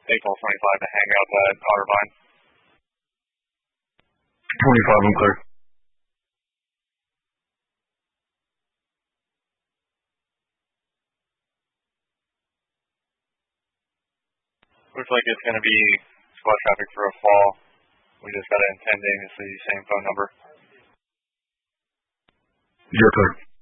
April 25 to hang out at Otterbein. 25, I'm clear. Looks like it's going to be squad traffic for a fall. We just got it in pending. It's the same phone number. You're clear.